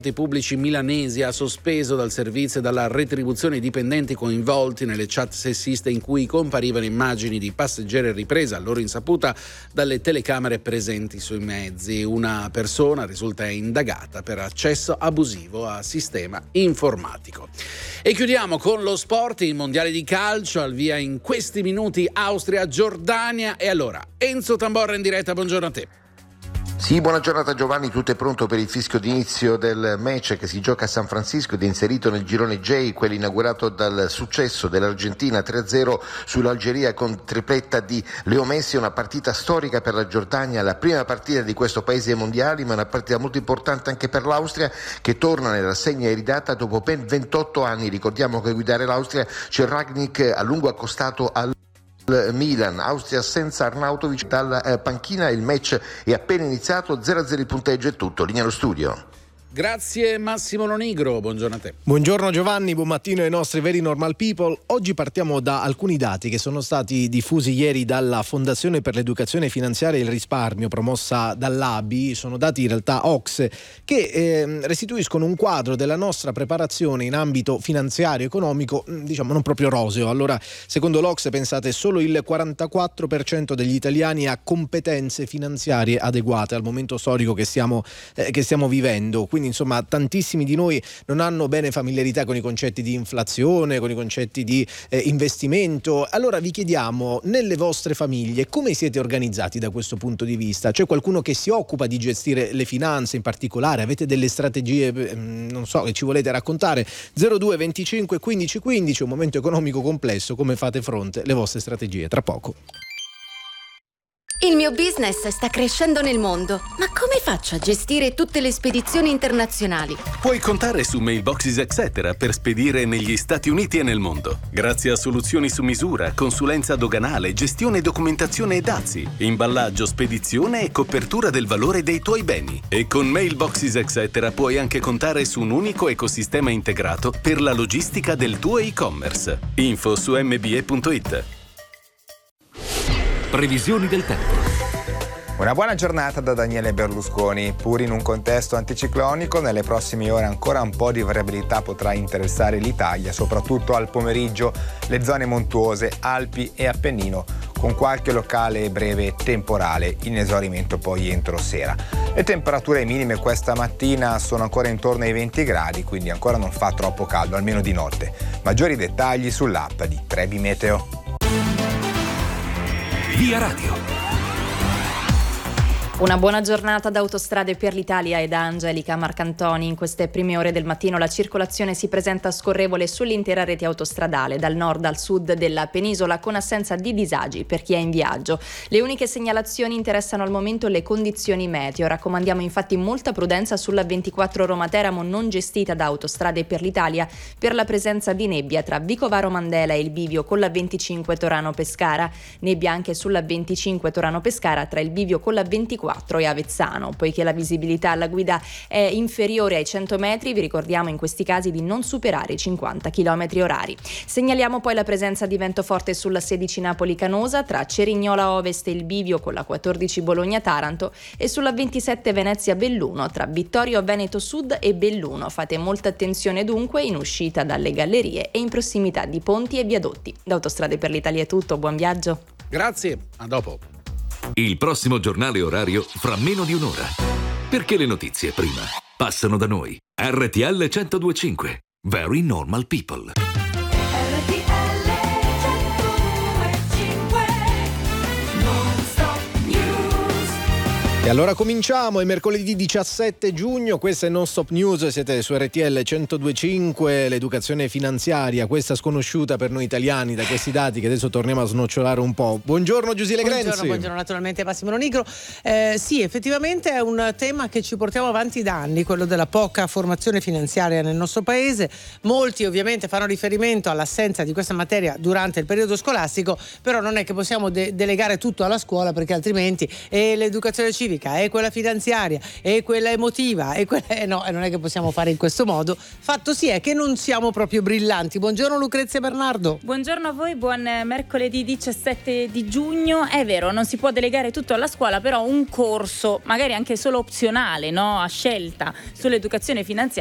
pubblici milanesi ha sospeso dal servizio e dalla retribuzione i dipendenti coinvolti nelle chat sessiste in cui comparivano immagini di passeggeri riprese a loro insaputa dalle telecamere presenti sui mezzi. Una persona risulta indagata per accesso abusivo a sistema informatico. E chiudiamo con lo sport, il mondiale di calcio, al via in questi minuti Austria-Giordania. E allora, Enzo Tamborra in diretta, buongiorno a te. Sì, buona giornata Giovanni, tutto è pronto per il fischio d'inizio del match che si gioca a San Francisco ed è inserito nel girone J, quello inaugurato dal successo dell'Argentina 3-0 sull'Algeria con tripletta di Leo Messi. Una partita storica per la Giordania, la prima partita di questo paese ai mondiali, ma una partita molto importante anche per l'Austria che torna nella rassegna iridata dopo ben 28 anni. Ricordiamo che a guidare l'Austria c'è Rangnick, a lungo accostato al Milan. Austria senza Arnautovic dalla panchina, il match è appena iniziato, 0-0 il punteggio, è tutto, linea allo studio. Grazie Massimo Lonigro, buongiorno a te. Buongiorno Giovanni, buon mattino ai nostri very normal people. Oggi partiamo da alcuni dati che sono stati diffusi ieri dalla Fondazione per l'Educazione Finanziaria e il Risparmio promossa dall'ABI. Sono dati in realtà OCSE che restituiscono un quadro della nostra preparazione in ambito finanziario economico, diciamo non proprio roseo. Allora, secondo l'OCSE, pensate, solo il 44% degli italiani ha competenze finanziarie adeguate al momento storico che stiamo vivendo. Quindi insomma tantissimi di noi non hanno bene familiarità con i concetti di inflazione, con i concetti di investimento. Allora vi chiediamo, nelle vostre famiglie come siete organizzati da questo punto di vista? C'è qualcuno che si occupa di gestire le finanze in particolare? Avete delle strategie, non so, che ci volete raccontare? 02 25 15 15, un momento economico complesso, come fate fronte? Le vostre strategie tra poco. Il mio business sta crescendo nel mondo, ma come faccio a gestire tutte le spedizioni internazionali? Puoi contare su Mailboxes Etc. per spedire negli Stati Uniti e nel mondo. Grazie a soluzioni su misura, consulenza doganale, gestione e documentazione e dazi, imballaggio, spedizione e copertura del valore dei tuoi beni. E con Mailboxes Etc. puoi anche contare su un unico ecosistema integrato per la logistica del tuo e-commerce. Info su mbe.it. Previsioni del tempo. Una buona giornata da Daniele Berlusconi. Pur in un contesto anticiclonico, nelle prossime ore ancora un po' di variabilità potrà interessare l'Italia, soprattutto al pomeriggio le zone montuose, Alpi e Appennino, con qualche locale e breve temporale, in esaurimento poi entro sera. Le temperature minime questa mattina sono ancora intorno ai 20 gradi, quindi ancora non fa troppo caldo, almeno di notte. Maggiori dettagli sull'app di Trebi Meteo. Via Radio. Una buona giornata da Autostrade per l'Italia e da Angelica Marcantoni. In queste prime ore del mattino la circolazione si presenta scorrevole sull'intera rete autostradale, dal nord al sud della penisola, con assenza di disagi per chi è in viaggio. Le uniche segnalazioni interessano al momento le condizioni meteo. Raccomandiamo infatti molta prudenza sulla 24 Roma-Teramo, non gestita da Autostrade per l'Italia, per la presenza di nebbia tra Vicovaro Mandela e il bivio con la 25 Torano-Pescara. Nebbia anche sulla 25 Torano-Pescara tra il bivio con la 24 e Avezzano. Poiché la visibilità alla guida è inferiore ai 100 metri, vi ricordiamo in questi casi di non superare i 50 km orari. Segnaliamo poi la presenza di vento forte sulla 16 Napoli-Canosa, tra Cerignola Ovest e il bivio con la 14 Bologna-Taranto e sulla 27 Venezia-Belluno, tra Vittorio Veneto Sud e Belluno. Fate molta attenzione dunque in uscita dalle gallerie e in prossimità di ponti e viadotti. Da Autostrade per l'Italia è tutto, buon viaggio. Grazie, a dopo. Il prossimo giornale orario fra meno di un'ora. Perché le notizie prima passano da noi. RTL 102.5. Very Normal People. E allora cominciamo, è mercoledì 17 giugno, questa è Non Stop News, siete su RTL 102.5, l'educazione finanziaria, questa sconosciuta per noi italiani da questi dati che adesso torniamo a snocciolare un po'. Buongiorno Giusile Grenzi. Buongiorno naturalmente Massimo Lonigro. Sì, effettivamente è un tema che ci portiamo avanti da anni, quello della poca formazione finanziaria nel nostro paese. Molti ovviamente fanno riferimento all'assenza di questa materia durante il periodo scolastico, però non è che possiamo delegare tutto alla scuola, perché altrimenti l'educazione civica civica, e quella finanziaria, e quella emotiva, e quella... no, non è che possiamo fare in questo modo. Fatto sì è che non siamo proprio brillanti. Buongiorno Lucrezia Bernardo. Buongiorno a voi, buon mercoledì 17 di giugno. È vero, non si può delegare tutto alla scuola, però un corso, magari anche solo opzionale, no, a scelta, sull'educazione finanziaria